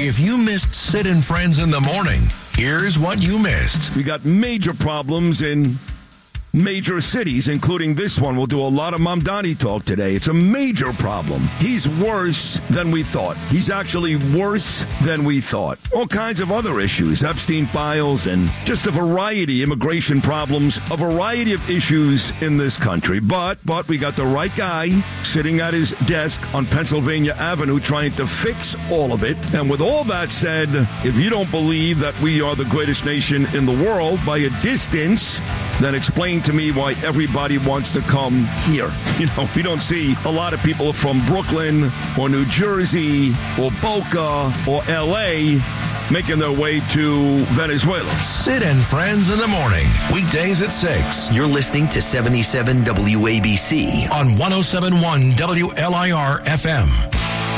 If you missed Sid and Friends in the morning, here's what you missed. We got major problems in major cities, including this one. We'll do a lot of Mamdani talk today. It's a major problem. He's worse than we thought. He's actually worse than we thought. All kinds of other issues, Epstein files, and just a variety, immigration problems, a variety of issues in this country. But we got the right guy sitting at his desk on Pennsylvania Avenue trying to fix all of it. And with all that said, if you don't believe that we are the greatest nation in the world by a distance, then explain to me why everybody wants to come here. You know, we don't see a lot of people from Brooklyn or New Jersey or Boca or L.A. making their way to Venezuela. Sid and Friends in the morning, weekdays at 6. You're listening to 77 WABC on 107.1 WLIR FM.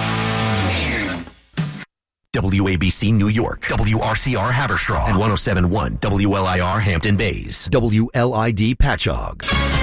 WABC New York, WRCR Haverstraw, and 107.1 WLIR Hampton Bays, WLID Patchogue.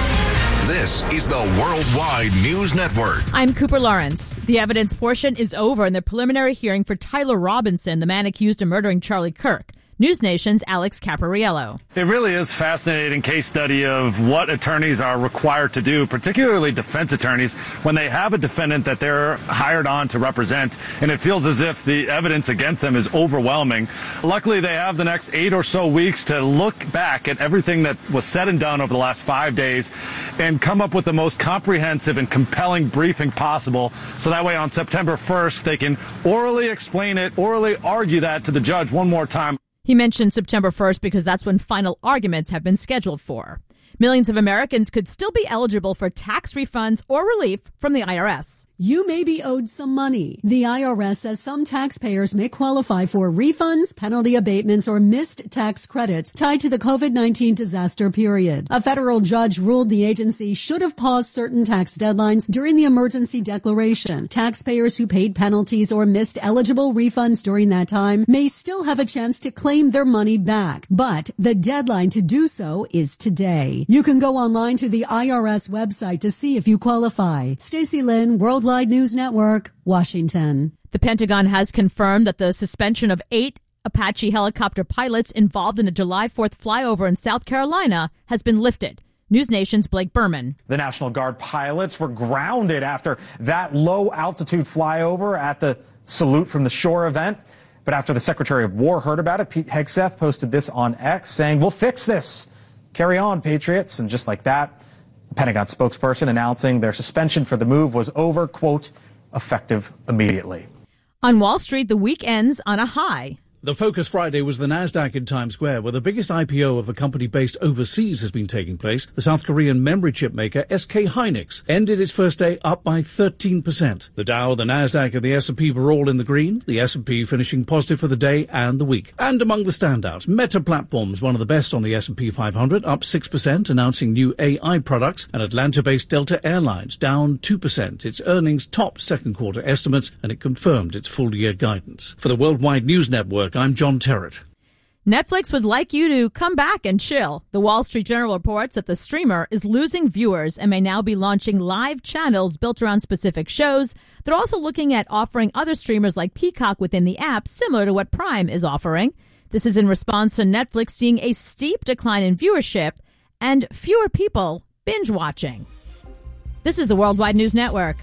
This is the Worldwide News Network. I'm Cooper Lawrence. The evidence portion is over in the preliminary hearing for Tyler Robinson, the man accused of murdering Charlie Kirk. News Nation's Alex Capariello. It really is a fascinating case study of what attorneys are required to do, particularly defense attorneys, when they have a defendant that they're hired on to represent, and it feels as if the evidence against them is overwhelming. Luckily, they have the next 8 or so weeks to look back at everything that was said and done over the last 5 days and come up with the most comprehensive and compelling briefing possible. So that way on September 1st, they can orally explain it, orally argue that to the judge one more time. He mentioned September 1st because that's when final arguments have been scheduled for. Millions of Americans could still be eligible for tax refunds or relief from the IRS. You may be owed some money. The IRS says some taxpayers may qualify for refunds, penalty abatements, or missed tax credits tied to the COVID-19 disaster period. A federal judge ruled the agency should have paused certain tax deadlines during the emergency declaration. Taxpayers who paid penalties or missed eligible refunds during that time may still have a chance to claim their money back. But the deadline to do so is today. You can go online to the IRS website to see if you qualify. Stacey Lynn, Worldwide News Network, Washington. The Pentagon has confirmed that the suspension of 8 Apache helicopter pilots involved in a July 4th flyover in South Carolina has been lifted. News Nation's Blake Berman. The National Guard pilots were grounded after that low-altitude flyover at the Salute from the Shore event. But after the Secretary of War heard about it, Pete Hegseth posted this on X saying, "We'll fix this. Carry on, Patriots." And just like that, the Pentagon spokesperson announcing their suspension for the move was over, quote, effective immediately. On Wall Street, the week ends on a high. The focus Friday was the Nasdaq in Times Square, where the biggest IPO of a company based overseas has been taking place. The South Korean memory chip maker SK Hynix ended its first day up by 13%. The Dow, the Nasdaq, and the S&P were all in the green, the S&P finishing positive for the day and the week. And among the standouts, Meta Platforms, one of the best on the S&P 500, up 6%, announcing new AI products, and Atlanta-based Delta Airlines down 2%. Its earnings topped second quarter estimates, and it confirmed its full-year guidance. For the Worldwide News Network, I'm John Terrett. Netflix would like you to come back and chill. The Wall Street Journal reports that the streamer is losing viewers and may now be launching live channels built around specific shows. They're also looking at offering other streamers like Peacock within the app, similar to what Prime is offering. This is in response to Netflix seeing a steep decline in viewership and fewer people binge watching. This is the Worldwide News Network.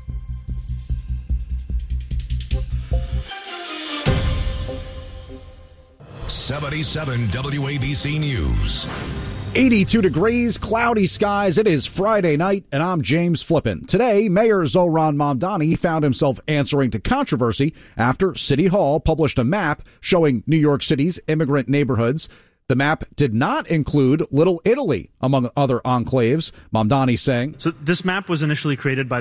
'77 WABC News. 82 degrees, cloudy skies. It is Friday night, and I'm James Flippin. Today, Mayor Zohran Mamdani found himself answering to controversy after City Hall published a map showing New York City's immigrant neighborhoods. The map did not include Little Italy, among other enclaves. Mamdani saying, "So this map was initially created by